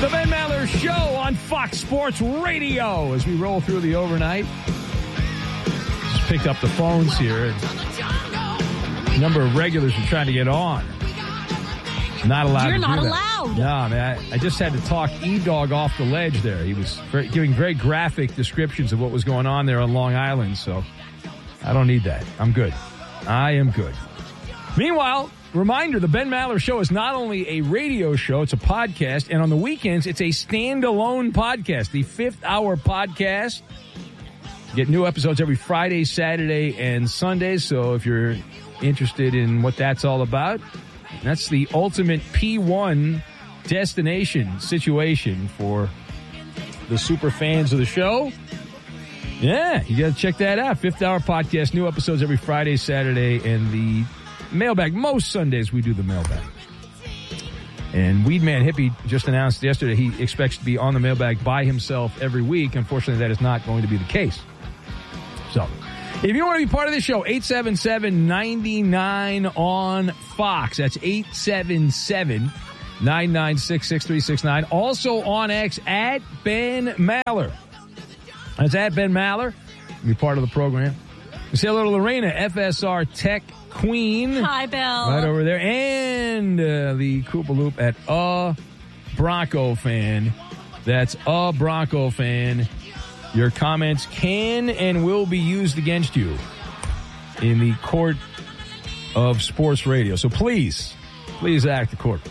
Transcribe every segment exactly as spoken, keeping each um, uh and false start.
The Ben Maller Show on Fox Sports Radio as we roll through the overnight. Just picked up the phones here. A number of regulars are trying to get on. Not allowed You're to not do that. allowed. No, man. I, I just had to talk E-Dog off the ledge there. He was very, giving very graphic descriptions of what was going on there on Long Island, so I don't need that. I'm good. I am good. Meanwhile, reminder, the Ben Maller Show is not only a radio show, it's a podcast, and on the weekends, it's a standalone podcast, the fifth hour podcast. You get new episodes every Friday, Saturday, and Sunday, so if you're interested in what that's all about, that's the ultimate P one destination situation for the super fans of the show. Yeah, you got to check that out. Fifth Hour Podcast, new episodes every Friday, Saturday, and the mailbag. Most Sundays we do the mailbag. And Weedman Hippie just announced yesterday he expects to be on the mailbag by himself every week. Unfortunately, that is not going to be the case. So, if you want to be part of the show, eight seven seven, nine nine on Fox. That's eight seven seven, nine nine six, six three six nine. Also on X, at Ben Maller. That's at Ben Maller. Be part of the program. We say hello to Lorena, F S R Tech Queen. Hi, Bill. Right over there. And uh, the Koopa Loop at a Bronco fan. That's a Bronco fan. Your comments can and will be used against you in the court of sports radio. So please, please act accordingly.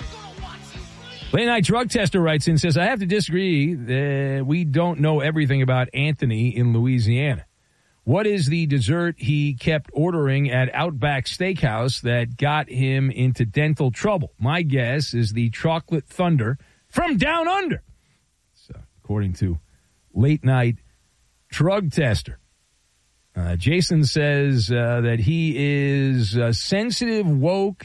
Late Night Drug Tester writes in and says, I have to disagree that we don't know everything about Anthony in Louisiana. What is the dessert he kept ordering at Outback Steakhouse that got him into dental trouble? My guess is the Chocolate Thunder from Down Under. So, according to Late Night Drug Tester. Uh, Jason says uh, that he is uh, sensitive, woke,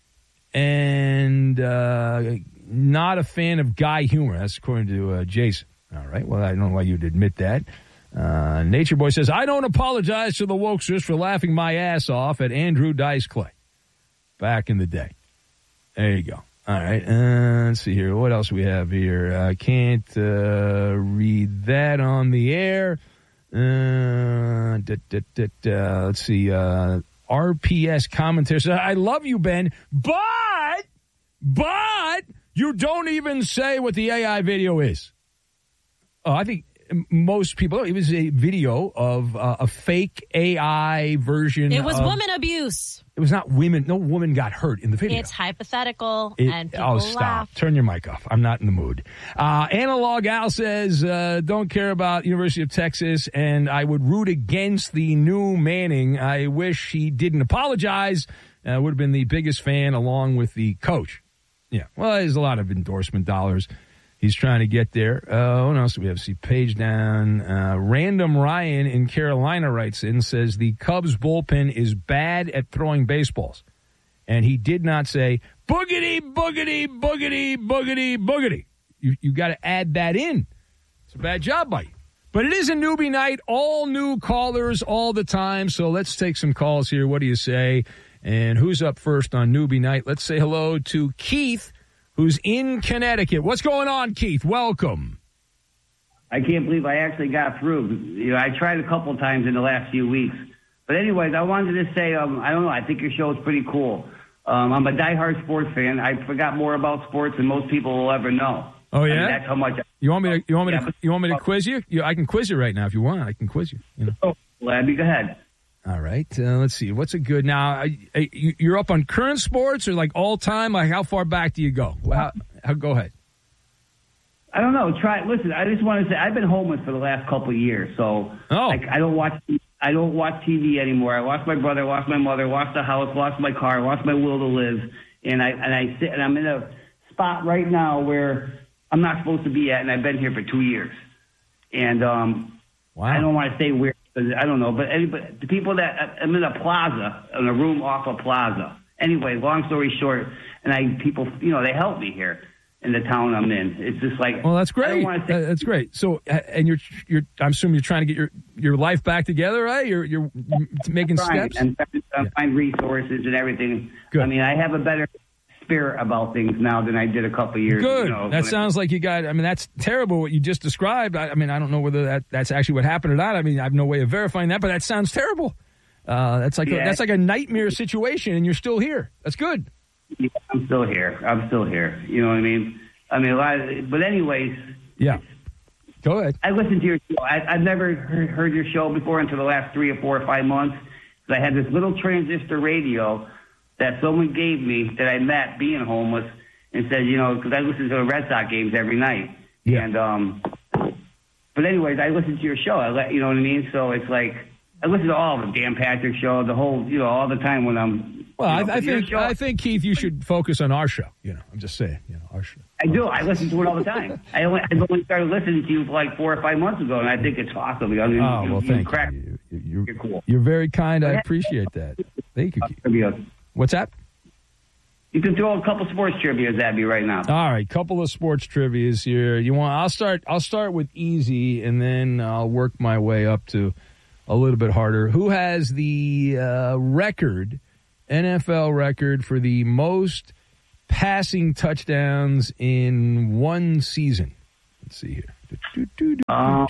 and uh, not a fan of guy humor. That's according to uh, Jason. All right. Well, I don't know why you'd admit that. Uh, Nature Boy says, I don't apologize to the wokesters for laughing my ass off at Andrew Dice Clay back in the day. There you go. All right. Uh, let's see here. What else we have here? I can't uh, read that on the air. Uh, da, da, da, da. Let's see. Uh, R P S commentary says, I love you, Ben, but, but you don't even say what the A I video is. Oh, I think most people, it was a video of uh, a fake A I version. It was of, woman abuse. It was not women. No woman got hurt in the video. It's hypothetical, it, and people Oh, stop. laugh. Turn your mic off. I'm not in the mood. Uh, Analog Al says, uh, don't care about University of Texas, and I would root against the new Manning. I wish he didn't apologize. I uh, would have been the biggest fan along with the coach. Yeah, well, there's a lot of endorsement dollars he's trying to get there. Uh, what else do we have? See, page down. Uh, Random Ryan in Carolina writes in, says the Cubs bullpen is bad at throwing baseballs. And he did not say, boogity, boogity, boogity, boogity, boogity. You, you got to add that in. It's a bad job by you. But it is a newbie night, all new callers all the time. So let's take some calls here. What do you say? And who's up first on newbie night? Let's say hello to Keith, who's in Connecticut. What's going on, Keith? Welcome. I can't believe I actually got through. You know, I tried a couple times in the last few weeks. But anyways, I wanted to say, um, I don't know, I think your show is pretty cool. Um, I'm a diehard sports fan. I forgot more about sports than most people will ever know. Oh, yeah? I mean, that's how much. I, you want me to? You want me yeah, to? but, You want me to quiz you? you? I can quiz you right now if you want. I can quiz you. You know. Oh, Labby, go ahead. All right. Uh, let's see. What's a good now? I, I, you're up on current sports or like all time? Like how far back do you go? How, how, go ahead. I don't know. Try. Listen, I just want to say I've been homeless for the last couple of years, so oh. like, I don't watch. I don't watch T V anymore. I lost my brother, lost my mother, lost the house, lost my car, lost my will to live, and I and I sit and I'm in a spot right now where I'm not supposed to be at, and I've been here for two years, and um, wow. I don't want to say where. I don't know, but anybody, the people that I'm in a plaza, in a room off a plaza. Anyway, long story short, and I people, you know, they help me here in the town I'm in. It's just like, well, that's great. I don't want to say, uh, that's great. So, uh, and you're, you're, I'm assuming you're trying to get your, your life back together, right? You're, you're making I'm trying, steps and yeah. find resources and everything. Good. I mean, I have a better spirit about things now than I did a couple of years ago. Good. You know, that sounds I, like you got, I mean, that's terrible what you just described. I, I mean, I don't know whether that, that's actually what happened or not. I mean, I have no way of verifying that, but that sounds terrible. Uh, that's like yeah. a, that's like a nightmare situation, and you're still here. That's good. Yeah, I'm still here. I'm still here. You know what I mean? I mean, a lot of, but anyways. Yeah. Go ahead. I listened to your show. I, I've never heard, heard your show before until the last three or four or five months. I had this little transistor radio that someone gave me that I met being homeless and said, you know, because I listen to the Red Sox games every night. Yeah. And, um, but anyways, I listened to your show. I let, you know what I mean? So it's like, I listen to all of the Dan Patrick show, the whole, you know, all the time when I'm. Well, you know, I, I think, show, I think, Keith, you should focus on our show. You know, I'm just saying, you know, our show. I do. I listen to it all the time. I only, I only started listening to you like four or five months ago, and I think it's awesome. I mean, oh, you, well, you thank crack, you. You, You're, you're cool. You're very kind. I appreciate that. Thank you, Keith. What's that? You can throw a couple sports trivias at me right now. All right, couple of sports trivias here. You want? I'll start. I'll start with easy, and then I'll work my way up to a little bit harder. Who has the uh, record, N F L record for the most passing touchdowns in one season? Let's see here. Um,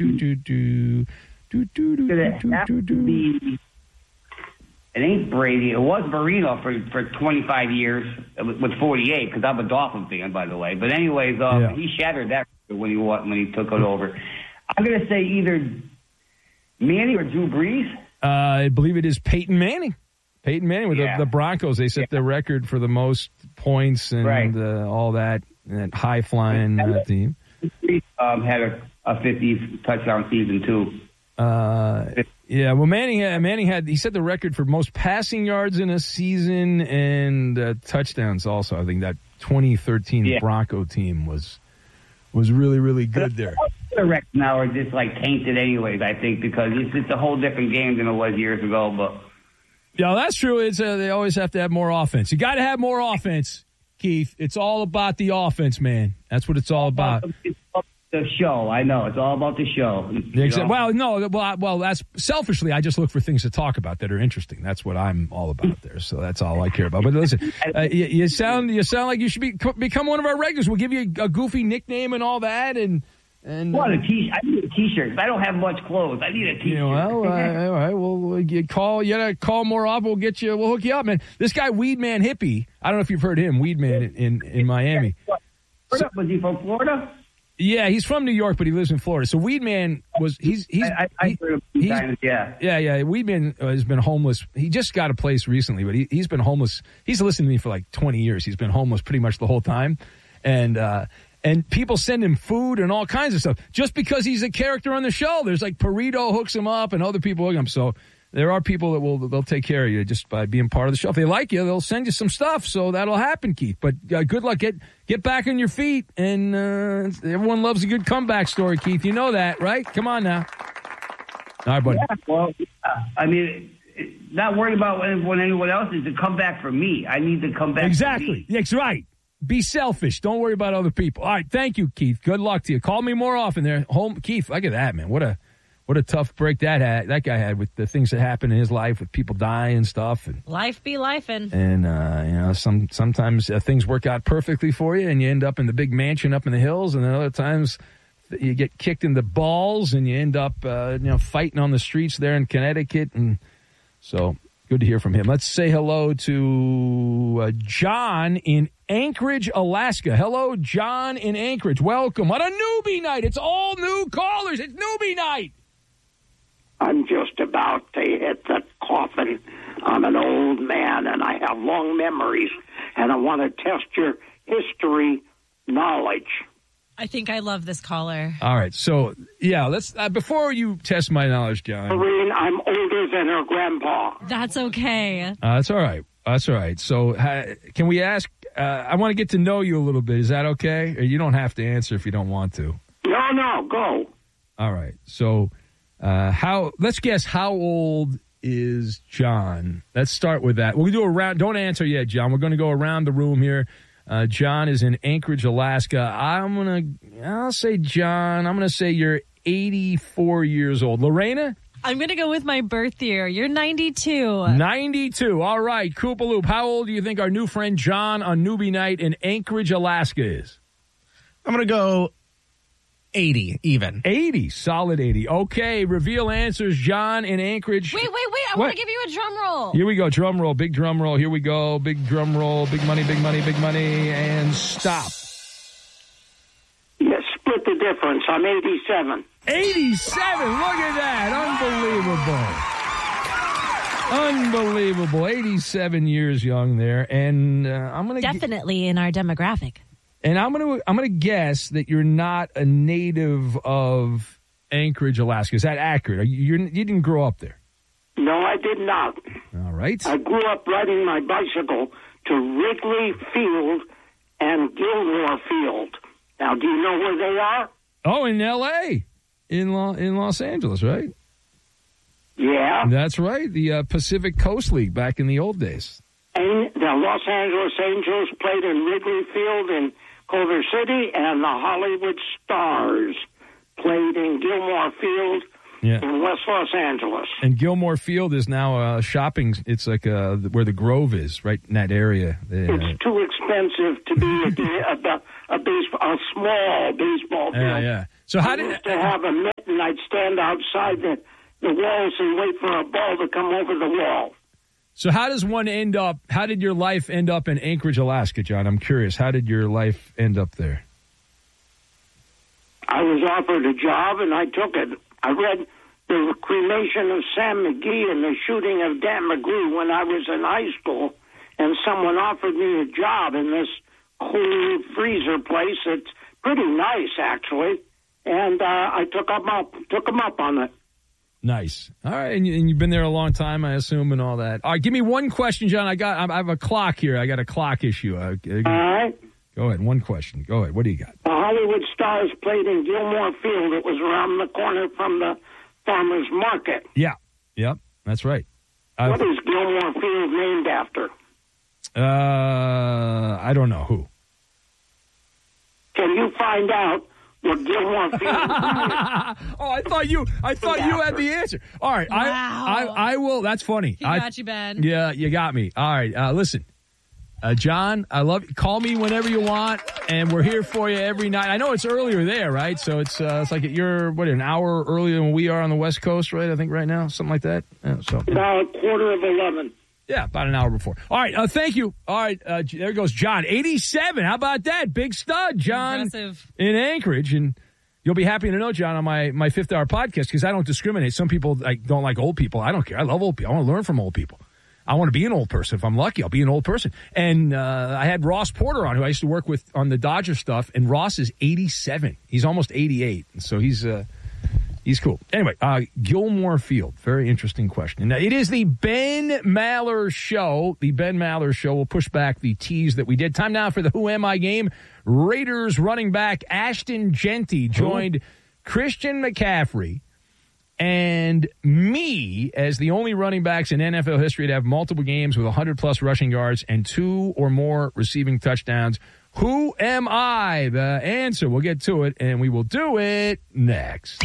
It ain't Brady. It was Marino for, for twenty-five years with forty-eight, because I'm a Dolphin fan, by the way. But anyways, um, yeah. he shattered that when he when he took it over. I'm going to say either Manning or Drew Brees. Uh, I believe it is Peyton Manning. Peyton Manning with yeah. the, the Broncos. They set yeah. the record for the most points and right. uh, all that, that high-flying uh, team. Um, had a, a fifty touchdown season, too. Uh, yeah, well, Manning had, Manning had, he set the record for most passing yards in a season and uh, touchdowns also. I think that twenty thirteen yeah. Bronco team was was really, really good there. The records now are just like tainted anyways, I think, because it's, it's a whole different game than it was years ago. But yeah, that's true. It's uh, they always have to have more offense. You got to have more offense, Keith. It's all about the offense, man. That's what it's all about. The show, I know it's all about the show. Exactly. Well, no, well, well, that's selfishly. I just look for things to talk about that are interesting. That's what I'm all about there. So that's all I care about. But listen, uh, you, you sound you sound like you should be become one of our regulars. We'll give you a, a goofy nickname and all that. And and what a t I need a t-shirt. I don't have much clothes. I need a t-shirt. You know, well, uh, all right. Well, we'll you call. You gotta call more often. We'll get you. We'll hook you up, man. This guy Weedman Hippie. I don't know if you've heard him. Weedman in in, in Miami. So, was he from Florida? Yeah, he's from New York, but he lives in Florida. So Weedman was he's he's I, I he, heard he's, times, yeah yeah yeah Weedman has been homeless. He just got a place recently, but he he's been homeless. He's listened to me for like twenty years. He's been homeless pretty much the whole time, and uh, and people send him food and all kinds of stuff just because he's a character on the show. There's like Perito hooks him up, and other people hook him. So there are people that will they'll take care of you just by being part of the show. If they like you, they'll send you some stuff. So that'll happen, Keith. But uh, good luck. Get get back on your feet. And uh, everyone loves a good comeback story, Keith. You know that, right? Come on now. All right, buddy. Yeah, well, I mean, not worried about when, when anyone else is to come back for me. I need to come back exactly. for me. That's right. Be selfish. Don't worry about other people. All right. Thank you, Keith. Good luck to you. Call me more often there. Home, Keith, look at that, man. What a What a tough break that had, that guy had with the things that happen in his life, with people dying and stuff. And, life be lifing. And, uh, you know, some sometimes uh, things work out perfectly for you and you end up in the big mansion up in the hills. And then other times you get kicked in the balls and you end up, uh, you know, fighting on the streets there in Connecticut. And so good to hear from him. Let's say hello to uh, John in Anchorage, Alaska. Hello, John in Anchorage. Welcome. What a newbie night. It's all new callers. It's newbie night. I'm just about to hit the coffin. I'm an old man, and I have long memories, and I want to test your history knowledge. I think I love this caller. All right, so, yeah, let's uh, before you test my knowledge, John. Maureen, I'm older than her grandpa. That's okay. Uh, that's all right. That's all right. So uh, can we ask, uh, I want to get to know you a little bit. Is that okay? Or you don't have to answer if you don't want to. No, no, go. All right, so... Uh, how? Let's guess. How old is John? Let's start with that. We'll do a round. Don't answer yet, John. We're going to go around the room here. Uh, John is in Anchorage, Alaska. I'm gonna. I'll say John. I'm gonna say you're eighty-four years old. Lorena? I'm going to go with my birth year. You're ninety-two. ninety-two. All right, Koopaloop. How old do you think our new friend John on Newbie Night in Anchorage, Alaska is? I'm going to go eighty, even. eighty. Solid eighty. Okay, reveal answers. John in Anchorage. Wait, wait, wait. I What? want to give you a drum roll. Here we go. Drum roll. Big drum roll. Here we go. Big drum roll. Big money, big money, big money. And stop. Yes, split the difference. I'm eighty-seven. eighty-seven. Look at that. Unbelievable. Unbelievable. eighty-seven years young there. And uh, I'm going to Definitely in our demographic. And I'm going to I'm going to guess that you're not a native of Anchorage, Alaska. Is that accurate? Are you, you're, you didn't grow up there. No, I did not. All right. I grew up riding my bicycle to Wrigley Field and Gilmore Field. Now, do you know where they are? Oh, in L A, in Lo- in Los Angeles, right? Yeah. That's right. The uh, Pacific Coast League back in the old days. And the Los Angeles Angels played in Wrigley Field in Culver City, and the Hollywood Stars played in Gilmore Field Yeah. in West Los Angeles. And Gilmore Field is now uh, shopping. It's like uh, where the Grove is, right in that area. Uh, It's too expensive to be a, a, a, baseball, a small baseball field. yeah, yeah. So how I did used to have a mitt, and I'd stand outside the, the walls and wait for a ball to come over the wall. so how does one end up? How did your life end up in Anchorage, Alaska, John? I'm curious. How did your life end up there? I was offered a job, and I took it. I read the cremation of Sam McGee and the shooting of Dan McGrew when I was in high school, and someone offered me a job in this cold freezer place. It's pretty nice, actually, and uh, I took them up, took them up on it. Nice. All right, and, you, and you've been there a long time, I assume, and all that. All right, give me one question, John. I got. I have a clock here. I got a clock issue. Uh, All right. go ahead. One question. Go ahead. What do you got? The Hollywood Stars played in Gilmore Field. It was around the corner from the farmer's market. Yeah. Yep. That's right. Uh, What is Gilmore Field named after? uh, I don't know who. Can you find out what Gilmore Field is? Oh, I thought you. I thought you had the answer. All right. Wow. I, I. I will. That's funny. He I, got you, Ben. Yeah, you got me. All right. Uh, listen, uh, John. I love. Call me whenever you want, and we're here for you every night. I know it's earlier there, right? So it's uh, it's like you're what an hour earlier than we are on the West Coast, right? I think right now, something like that. Yeah, so About quarter of eleven. yeah, about an hour before. All right. Uh, thank you. All right. Uh, there goes John. eighty-seven. How about that? Big stud, John. Impressive. In Anchorage, and you'll be happy to know, John, on my, my fifth hour podcast, because I don't discriminate. Some people like, don't like old people. I don't care. I love old people. I want to learn from old people. I want to be an old person. If I'm lucky, I'll be an old person. And uh, I had Ross Porter on, who I used to work with on the Dodger stuff, and Ross is eighty-seven. He's almost eighty-eight, so he's uh, he's cool. Anyway, uh, Gilmore Field, very interesting question. Now, it is the Ben Maller Show. The Ben Maller Show will push back the tease that we did. Time now for the Who Am I game. Raiders running back Ashton Genty joined Christian McCaffrey and me as the only running backs in N F L history to have multiple games with one hundred plus rushing yards and two or more receiving touchdowns. Who am I? The answer. We'll get to it, and we will do it next.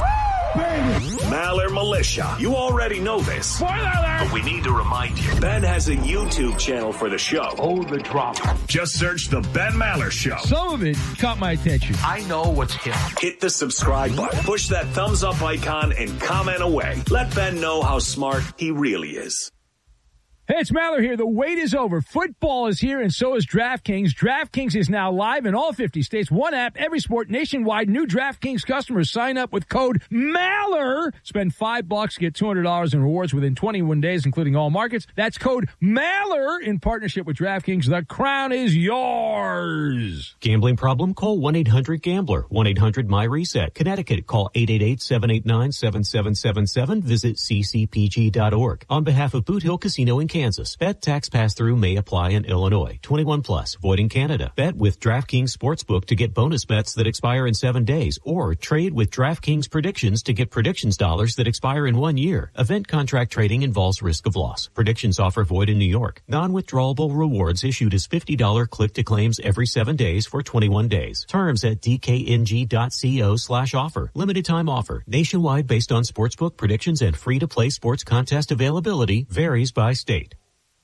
Maller Militia. You already know this. Spoiler alert! But we need to remind you. Ben has a YouTube channel for the show. Oh, the drama. Just search The Ben Maller Show. Some of it caught my attention. I know what's hip. Hit the subscribe button. Push that thumbs up icon and comment away. Let Ben know how smart he really is. Hey, it's Maller here. The wait is over. Football is here, and so is DraftKings. DraftKings is now live in all fifty states. One app, every sport, nationwide. New DraftKings customers sign up with code MALLER. Spend five bucks, get two hundred dollars in rewards within twenty-one days, including all markets. That's code MALLER in partnership with DraftKings. The crown is yours. Gambling problem? Call one eight hundred gambler. one eight hundred my reset. Connecticut, call eight eight eight, seven eight nine, seven seven seven seven. Visit c c p g dot org. On behalf of Boot Hill Casino in Kansas. Kansas. Bet tax pass-through may apply in Illinois. twenty-one plus, void in Canada. Bet with DraftKings Sportsbook to get bonus bets that expire in seven days, or trade with DraftKings Predictions to get predictions dollars that expire in one year. Event contract trading involves risk of loss. Predictions offer void in New York. Non-withdrawable rewards issued as fifty dollars click-to-claims every seven days for twenty-one days. Terms at dkng.co slash offer. Limited time offer. Nationwide based on sportsbook predictions and free-to-play sports contest availability varies by state.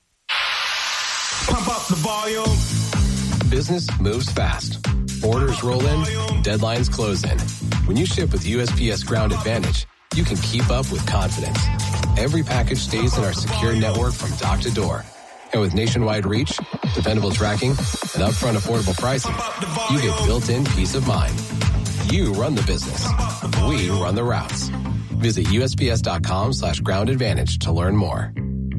Pump up the volume. Business moves fast. Orders roll in, deadlines close in. When you ship with U S P S Ground Advantage, you can keep up with confidence. Every package stays in our secure network from dock to door. And with nationwide reach, dependable tracking, and upfront affordable pricing, you get built-in peace of mind. You run the business. We run the routes. Visit USPS.com slash ground advantage to learn more.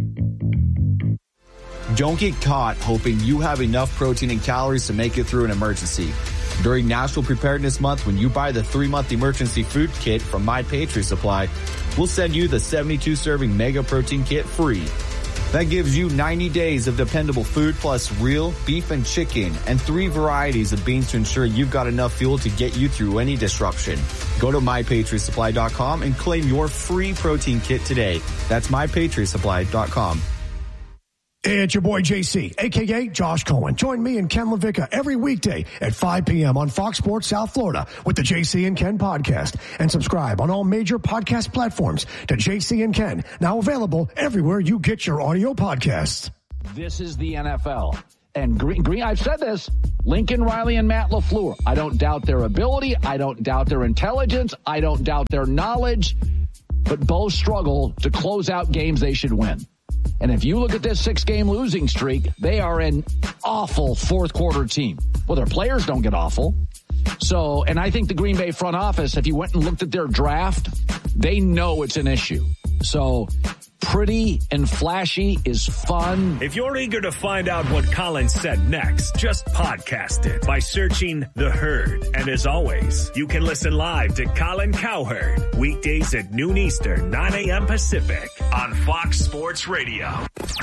Don't get caught hoping you have enough protein and calories to make it through an emergency. During National Preparedness Month, when you buy the three-month emergency food kit from My Patriot Supply, we'll send you the seventy-two serving Mega Protein Kit free. That gives you ninety days of dependable food plus real beef and chicken and three varieties of beans to ensure you've got enough fuel to get you through any disruption. Go to my patriot supply dot com and claim your free protein kit today. That's my patriot supply dot com. Hey, it's your boy J C, a k a. Josh Cohen. Join me and Ken LaVicka every weekday at five p.m. on Fox Sports South Florida with the J C and Ken podcast. And subscribe on all major podcast platforms to J C and Ken, now available everywhere you get your audio podcasts. This is the N F L. And Green, Green, I've said this, Lincoln Riley and Matt LaFleur. I don't doubt their ability. I don't doubt their intelligence. I don't doubt their knowledge. But both struggle to close out games they should win. And if you look at this six-game losing streak, they are an awful fourth-quarter team. Well, their players don't get awful. So, and I think the Green Bay front office, if you went and looked at their draft, they know it's an issue. So, pretty and flashy is fun. If you're eager to find out what Colin said next, just podcast it by searching The Herd. And as always, you can listen live to Colin Cowherd weekdays at noon Eastern, nine a.m. Pacific on Fox Sports Radio.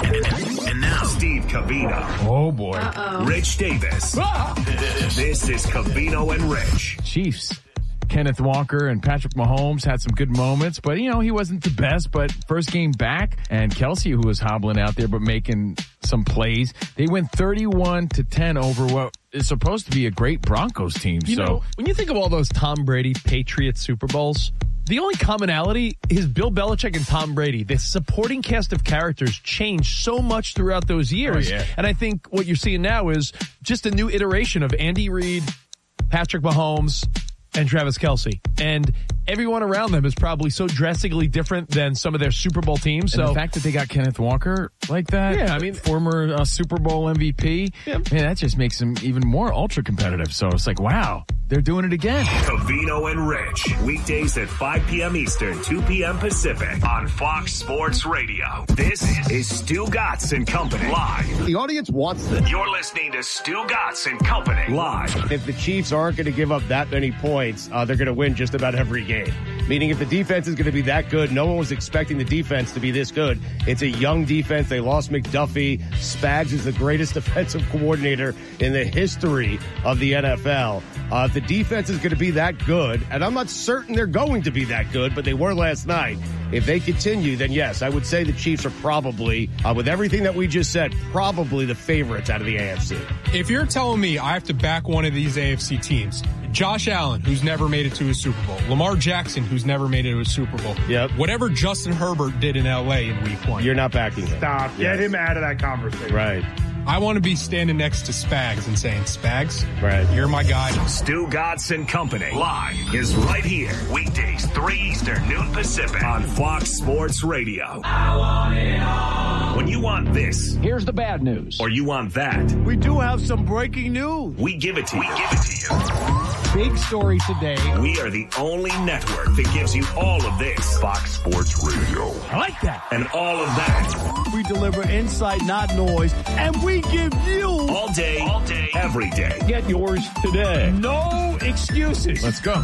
And now, Steve Covino. Oh, boy. Uh-oh. Rich Davis. Ah! This is Covino and Rich. Chiefs. Kenneth Walker and Patrick Mahomes had some good moments, but, you know, he wasn't the best. But first game back, and Kelsey, who was hobbling out there but making some plays, they went thirty-one to ten over what is supposed to be a great Broncos team. You so know, when you think of all those Tom Brady Patriots Super Bowls, the only commonality is Bill Belichick and Tom Brady. The supporting cast of characters changed so much throughout those years. Oh, yeah. And I think what you're seeing now is just a new iteration of Andy Reid, Patrick Mahomes, and Travis Kelce. And everyone around them is probably so drastically different than some of their Super Bowl teams. And so the fact that they got Kenneth Walker like that, yeah, I mean, former uh, Super Bowl M V P, yeah. man, that just makes them even more ultra competitive. So it's like, wow, they're doing it again. Covino and Rich, weekdays at five p.m. Eastern, two p.m. Pacific on Fox Sports Radio. This is Stu Gatz and Company live. The audience wants this. You're listening to Stu Gatz and Company live. If the Chiefs aren't going to give up that many points, uh, they're going to win just about every game. Meaning if the defense is going to be that good, no one was expecting the defense to be this good. It's a young defense. They lost McDuffie. Spags is the greatest defensive coordinator in the history of the N F L. Uh, if the defense is going to be that good, and I'm not certain they're going to be that good, but they were last night. If they continue, then yes, I would say the Chiefs are probably, uh, with everything that we just said, probably the favorites out of the A F C. If you're telling me I have to back one of these A F C teams, Josh Allen, who's never made it to a Super Bowl, Lamar Jackson, who's never made it to a Super Bowl, yep. Whatever Justin Herbert did in L A in week one. You're not backing him. Stop. Yes. Get him out of that conversation. Right. I want to be standing next to Spags and saying, Spags, right. You're my guy. Stu Gatz and Company live is right here. Weekdays, three Eastern, noon Pacific on Fox Sports Radio. I want it all. When you want this, here's the bad news. Or you want that, we do have some breaking news. We give it to you. We give it to you. Big story today. We are the only network that gives you all of this. Fox Sports Radio. I like that. And all of that. We deliver insight, not noise, and we give you all day, all day, every day. Get yours today. No excuses. Let's go.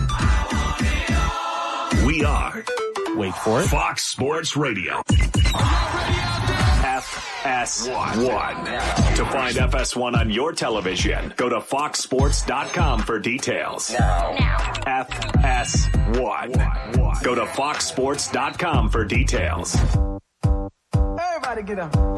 We are. Wait for it. Fox Sports Radio. F S one. To find F S one on your television, go to fox sports dot com for details. F S one. Go to fox sports dot com for details. Everybody get up.